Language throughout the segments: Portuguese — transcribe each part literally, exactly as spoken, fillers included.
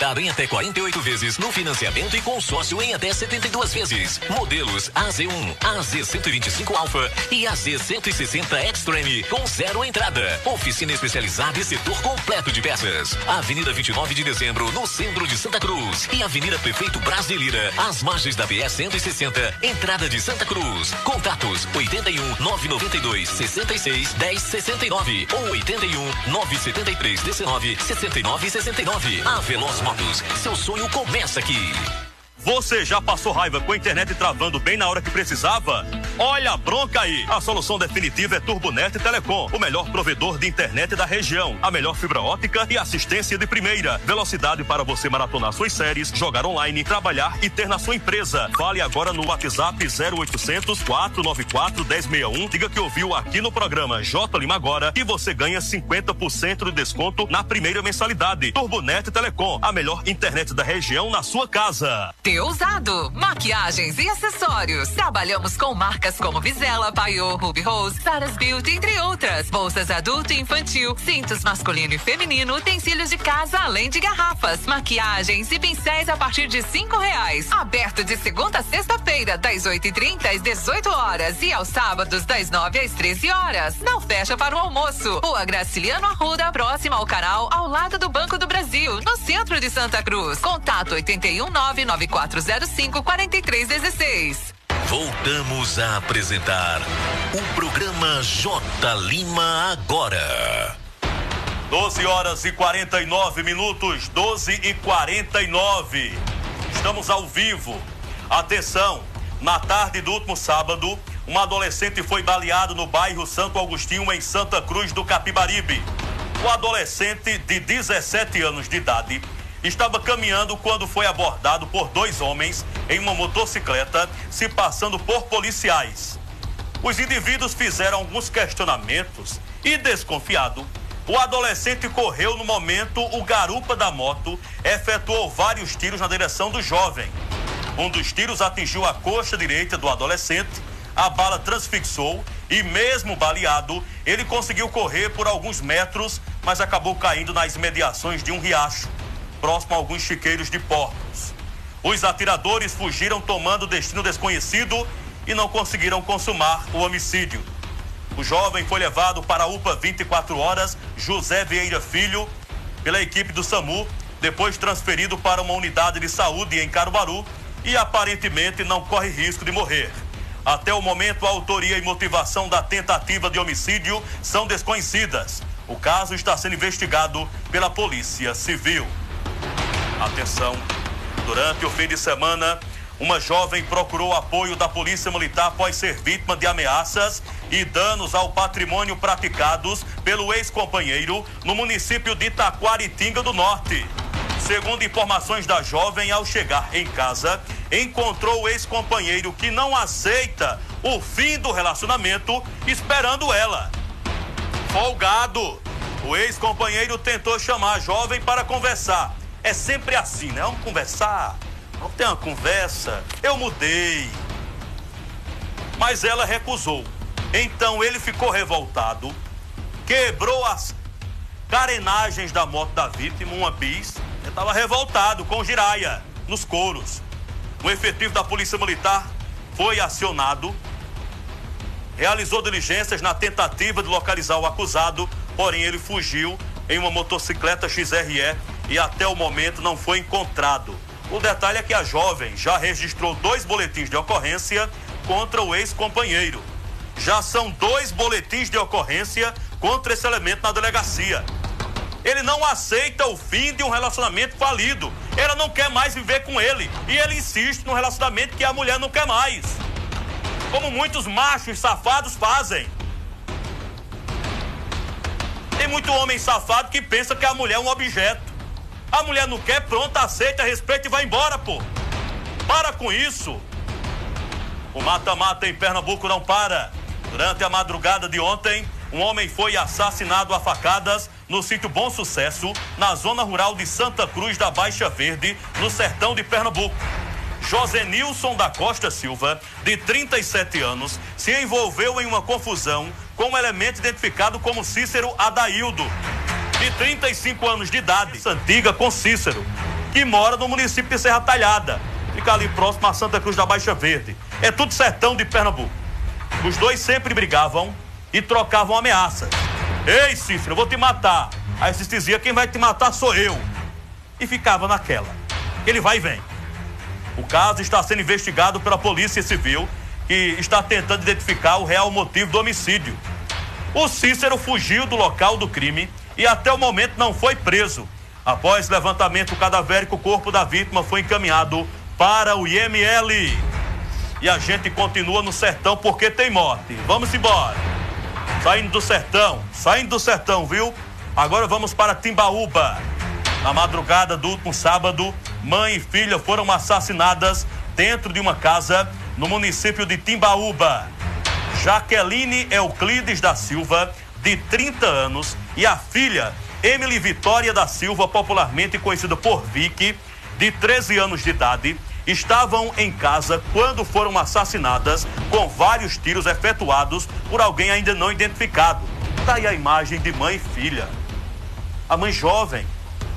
facilitado em até quarenta e oito vezes no financiamento e consórcio em até setenta e duas vezes. Modelos A Z um, A Z cento e vinte e cinco Alpha e A Z cento e sessenta Extreme com zero entrada. Oficina especializada e setor completo de peças. Avenida vinte e nove de dezembro, no centro de Santa Cruz. E Avenida Prefeito Braz de Lira, às margens da B S cento e sessenta, entrada de Santa Cruz. Contatos oitenta e um, nove noventa e dois, sessenta e seis, dez sessenta e nove ou oitenta e um, nove setenta e três, dezenove, sessenta e nove sessenta e nove. A Veloz Motos, seu sonho começa aqui. Você já passou raiva com a internet travando bem na hora que precisava? Olha a bronca aí! A solução definitiva é Turbonet Telecom, o melhor provedor de internet da região. A melhor fibra ótica e assistência de primeira. Velocidade para você maratonar suas séries, jogar online, trabalhar e ter na sua empresa. Fale agora no WhatsApp zero oitocentos, quatrocentos e noventa e quatro, dez sessenta e um. Diga que ouviu aqui no programa J Lima Agora e você ganha cinquenta por cento de desconto na primeira mensalidade. Turbonet Telecom, a melhor internet da região na sua casa. Ousado, maquiagens e acessórios. Trabalhamos com marcas como Vizela, Paiô, Ruby Rose, Sarah's Beauty, entre outras. Bolsas adulto e infantil, cintos masculino e feminino, utensílios de casa, além de garrafas, maquiagens e pincéis a partir de cinco reais. Aberto de segunda a sexta-feira, das oito e trinta às dezoito horas e aos sábados, das nove às treze horas. Não fecha para o almoço. Rua Graciliano Arruda, próxima ao canal, ao lado do Banco do Brasil, no centro de Santa Cruz. Contato oitenta e um, nove nove quatro zero cinco, quatro três um seis. Voltamos a apresentar o programa J Lima Agora. doze horas e quarenta e nove minutos, doze e quarenta e nove. Estamos ao vivo. Atenção, na tarde do último sábado, um adolescente foi baleado no bairro Santo Agostinho, em Santa Cruz do Capibaribe. O adolescente de dezessete anos de idade estava caminhando quando foi abordado por dois homens em uma motocicleta, se passando por policiais. Os indivíduos fizeram alguns questionamentos e, desconfiado, o adolescente correu. No momento, o garupa da moto efetuou vários tiros na direção do jovem. Um dos tiros atingiu a coxa direita do adolescente, a bala transfixou e, mesmo baleado, ele conseguiu correr por alguns metros, mas acabou caindo nas imediações de um riacho, próximo a alguns chiqueiros de porcos. Os atiradores fugiram tomando destino desconhecido e não conseguiram consumar o homicídio. O jovem foi levado para a U P A vinte e quatro horas José Vieira Filho pela equipe do SAMU, depois transferido para uma unidade de saúde em Caruaru e aparentemente não corre risco de morrer. Até o momento, a autoria e motivação da tentativa de homicídio são desconhecidas. O caso está sendo investigado pela Polícia Civil. Atenção, durante o fim de semana, uma jovem procurou apoio da Polícia Militar após ser vítima de ameaças e danos ao patrimônio praticados pelo ex-companheiro no município de Taquaritinga do Norte. Segundo informações da jovem, ao chegar em casa, encontrou o ex-companheiro que não aceita o fim do relacionamento, esperando ela. Folgado, o ex-companheiro tentou chamar a jovem para conversar. É sempre assim, né? Vamos conversar, vamos ter uma conversa. Eu mudei. Mas ela recusou. Então ele ficou revoltado, quebrou as carenagens da moto da vítima, uma bis. Ele estava revoltado com giraia nos couros. Um efetivo da Polícia Militar foi acionado, realizou diligências na tentativa de localizar o acusado, porém ele fugiu em uma motocicleta X R E e até o momento não foi encontrado. O detalhe é que a jovem já registrou dois boletins de ocorrência contra o ex-companheiro. Já são dois boletins de ocorrência contra esse elemento na delegacia. Ele não aceita o fim de um relacionamento falido. Ela não quer mais viver com ele. E ele insiste no relacionamento que a mulher não quer mais. Como muitos machos safados fazem. Tem muito homem safado que pensa que a mulher é um objeto. A mulher não quer, pronto, aceita, respeita e vai embora, pô. Para com isso. O mata-mata em Pernambuco não para. Durante a madrugada de ontem, um homem foi assassinado a facadas no sítio Bom Sucesso, na zona rural de Santa Cruz da Baixa Verde, no sertão de Pernambuco. Josenilson da Costa Silva, de trinta e sete anos, se envolveu em uma confusão com um elemento identificado como Cícero Adaildo, de trinta e cinco anos de idade, antiga com Cícero. que mora no município de Serra Talhada. Fica ali próximo a Santa Cruz da Baixa Verde. É tudo sertão de Pernambuco. Os dois sempre brigavam e trocavam ameaças. Ei, Cícero, eu vou te matar. Aí Cícero dizia, quem vai te matar sou eu. E ficava naquela. Ele vai e vem. O caso está sendo investigado pela Polícia Civil, que está tentando identificar o real motivo do homicídio. O Cícero fugiu do local do crime e até o momento não foi preso. Após levantamento cadavérico, o corpo da vítima foi encaminhado para o I M L. E a gente continua no sertão porque tem morte. Vamos embora. Saindo do sertão, saindo do sertão, viu? Agora vamos para Timbaúba. Na madrugada do último sábado, mãe e filha foram assassinadas dentro de uma casa no município de Timbaúba. Jaqueline Euclides da Silva, de trinta anos, e a filha Emily Vitória da Silva, popularmente conhecida por Vicky, de treze anos de idade, estavam em casa quando foram assassinadas com vários tiros efetuados por alguém ainda não identificado. Tá aí a imagem de mãe e filha. A mãe jovem,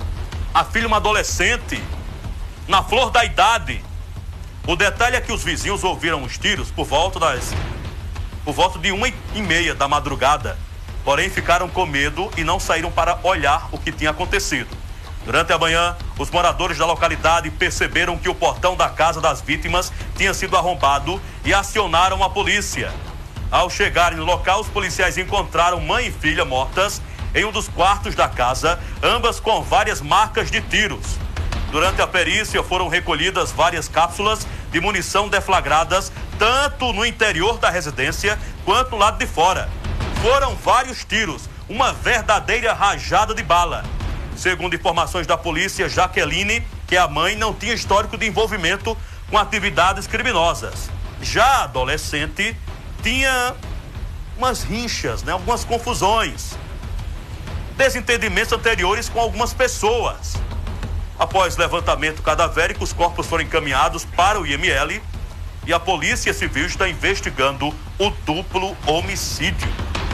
a filha uma adolescente, na flor da idade. O detalhe é que os vizinhos ouviram os tiros por volta das por volta de uma e meia da madrugada, porém ficaram com medo e não saíram para olhar o que tinha acontecido. Durante a manhã, os moradores da localidade perceberam que o portão da casa das vítimas tinha sido arrombado e acionaram a polícia. Ao chegarem no local, os policiais encontraram mãe e filha mortas em um dos quartos da casa, ambas com várias marcas de tiros. Durante a perícia, foram recolhidas várias cápsulas de munição deflagradas, tanto no interior da residência quanto no lado de fora. Foram vários tiros, uma verdadeira rajada de bala. Segundo informações da polícia, Jaqueline, que é a mãe, não tinha histórico de envolvimento com atividades criminosas. Já a adolescente tinha umas rinchas, né, algumas confusões, desentendimentos anteriores com algumas pessoas. Após levantamento cadavérico, os corpos foram encaminhados para o I M L e a Polícia Civil está investigando o duplo homicídio.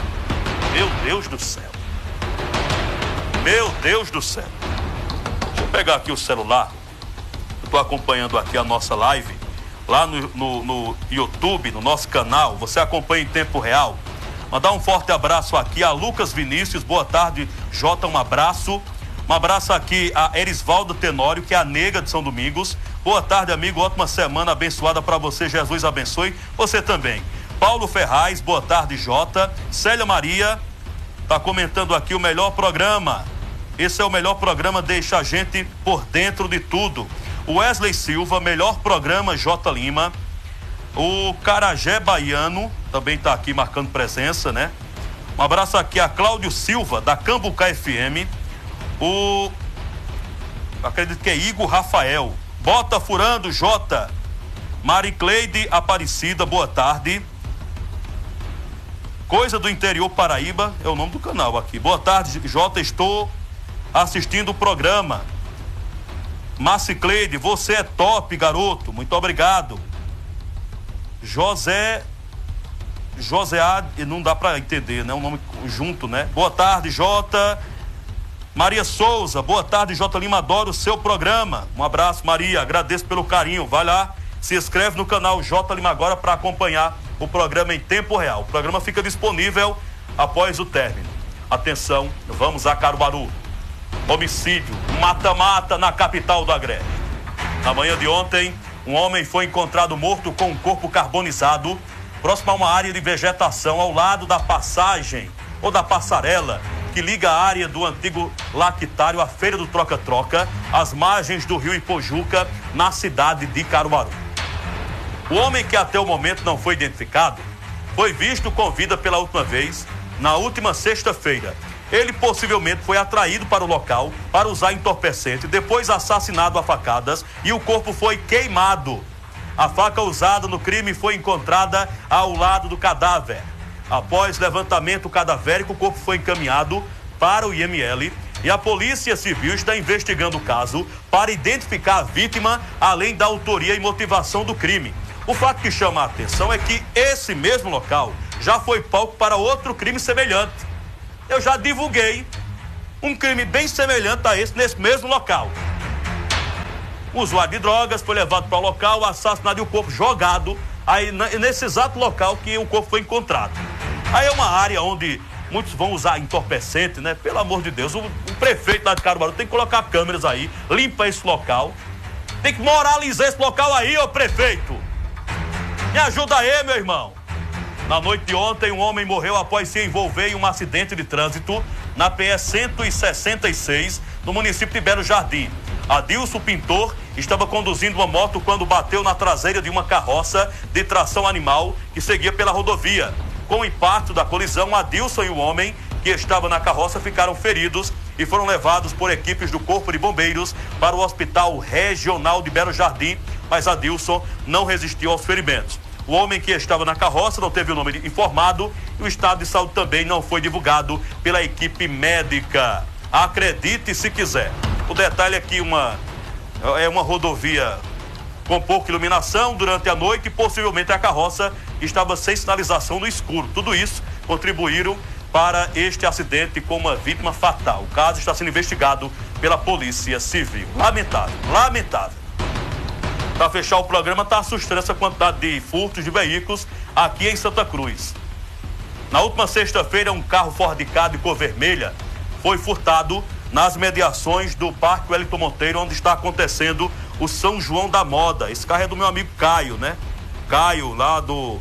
Meu Deus do céu. Meu Deus do céu. Deixa eu pegar aqui o celular. Eu estou acompanhando aqui a nossa live lá no, no, no YouTube, no nosso canal. Você acompanha em tempo real. Mandar um forte abraço aqui a Lucas Vinícius. Boa tarde, Jota, um abraço. Um abraço aqui a Erisvaldo Tenório, que é a nega de São Domingos. Boa tarde, amigo. Ótima semana abençoada para você. Jesus abençoe. Você também. Paulo Ferraz, boa tarde, Jota. Célia Maria está comentando aqui o melhor programa. Esse é o melhor programa, deixa a gente por dentro de tudo. O Wesley Silva, melhor programa, J. Lima. O Carajé Baiano também está aqui marcando presença, né? Um abraço aqui a Cláudio Silva, da Cambucá F M. O, acredito que é Igor Rafael. Bota furando, Jota. Maricleide Aparecida, boa tarde. Coisa do Interior Paraíba, é o nome do canal aqui. Boa tarde, Jota, estou assistindo o programa. Maricleide, você é top, garoto. Muito obrigado. José José, não dá para entender, né? Um nome junto, né? Boa tarde, Jota. Maria Souza, boa tarde, J. Lima, adoro o seu programa. Um abraço, Maria, agradeço pelo carinho. Vai lá, se inscreve no canal J. Lima agora para acompanhar o programa em tempo real. O programa fica disponível após o término. Atenção, vamos a Caruaru. Homicídio, mata-mata na capital do Agreste. Na manhã de ontem, um homem foi encontrado morto com um corpo carbonizado próximo a uma área de vegetação ao lado da passagem ou da passarela que liga a área do antigo lactário à Feira do Troca-Troca, às margens do rio Ipojuca, na cidade de Caruaru. O homem, que até o momento não foi identificado, foi visto com vida pela última vez na última sexta-feira. Ele possivelmente foi atraído para o local para usar entorpecente, depois assassinado a facadas e o corpo foi queimado. A faca usada no crime foi encontrada ao lado do cadáver. Após levantamento cadavérico, o corpo foi encaminhado para o I M L e a Polícia Civil está investigando o caso para identificar a vítima, além da autoria e motivação do crime. O fato que chama a atenção é que esse mesmo local já foi palco para outro crime semelhante. Eu já divulguei um crime bem semelhante a esse nesse mesmo local. Um usuário de drogas foi levado para o local, assassinado e o corpo jogado aí nesse exato local que o corpo foi encontrado. Aí é uma área onde muitos vão usar entorpecente, né? Pelo amor de Deus, o, o prefeito lá de Caruaru tem que colocar câmeras aí, limpa esse local, tem que moralizar esse local aí, ô prefeito. Me ajuda aí, meu irmão. Na noite de ontem, um homem morreu após se envolver em um acidente de trânsito na P E cento e sessenta e seis, no município de Belo Jardim. Adilson Pintor estava conduzindo uma moto quando bateu na traseira de uma carroça de tração animal que seguia pela rodovia. Com o impacto da colisão, Adilson e o homem que estava na carroça ficaram feridos e foram levados por equipes do Corpo de Bombeiros para o Hospital Regional de Belo Jardim, mas Adilson não resistiu aos ferimentos. O homem que estava na carroça não teve o nome informado e o estado de saúde também não foi divulgado pela equipe médica. Acredite se quiser. O detalhe é que uma, é uma rodovia com pouca iluminação durante a noite e possivelmente a carroça estava sem sinalização no escuro. Tudo isso contribuíram para este acidente com uma vítima fatal. O caso está sendo investigado pela Polícia Civil. Lamentável, lamentável. Para fechar o programa, está assustando essa quantidade de furtos de veículos aqui em Santa Cruz. Na última sexta-feira, um carro Ford Ka de cor vermelha foi furtado nas mediações do Parque Wellington Monteiro, onde está acontecendo o São João da Moda. Esse carro é do meu amigo Caio, né? Caio, lá do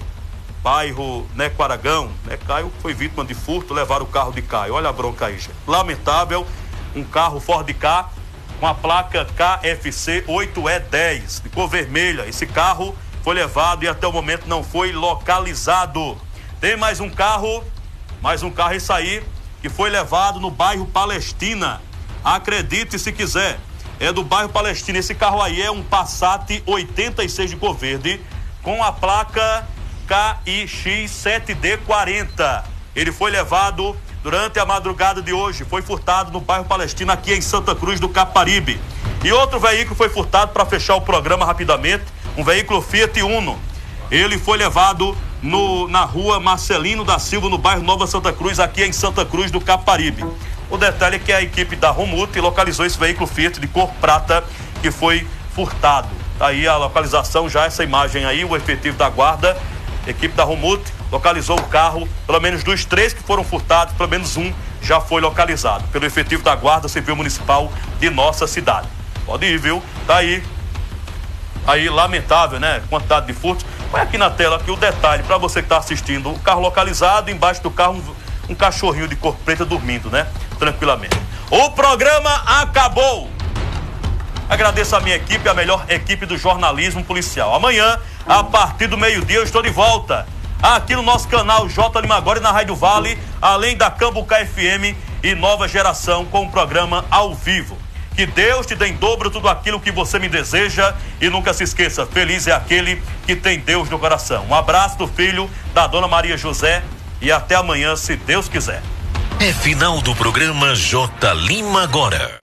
bairro Neco Aragão, né? Caio foi vítima de furto, levaram o carro de Caio. Olha a bronca aí, gente. Lamentável, um carro Ford Ka com a placa K F C oito E dez, de cor vermelha. Esse carro foi levado e até o momento não foi localizado. Tem mais um carro, mais um carro esse aí, que foi levado no bairro Palestina. Acredite se quiser, é do bairro Palestina. Esse carro aí é um Passat oitenta e seis de cor verde, com a placa K I X sete D quarenta. Ele foi levado durante a madrugada de hoje, foi furtado no bairro Palestina, aqui em Santa Cruz do Caparibe. E outro veículo foi furtado, para fechar o programa rapidamente, um veículo Fiat Uno. Ele foi levado no, na rua Marcelino da Silva, no bairro Nova Santa Cruz, aqui em Santa Cruz do Caparibe. O detalhe é que a equipe da Romut localizou esse veículo Fiat de cor prata que foi furtado. Tá aí a localização, já essa imagem aí, o efetivo da guarda, equipe da Romut localizou o carro. Pelo menos dos três que foram furtados, pelo menos um já foi localizado pelo efetivo da Guarda Civil Municipal de nossa cidade. Pode ir, viu? Tá aí. Aí, lamentável, né? Quantidade de furtos. Põe aqui na tela aqui o detalhe para você que está assistindo. O carro localizado, embaixo do carro um, um cachorrinho de cor preta dormindo, né? Tranquilamente. O programa acabou. Agradeço a minha equipe, a melhor equipe do jornalismo policial. Amanhã, a partir do meio-dia, eu estou de volta aqui no nosso canal J Lima Agora e na Rádio Vale, além da Cambucá F M e Nova Geração, com o programa ao vivo. Que Deus te dê em dobro tudo aquilo que você me deseja e nunca se esqueça, feliz é aquele que tem Deus no coração. Um abraço do filho da Dona Maria José e até amanhã, se Deus quiser. É final do programa J Lima Agora.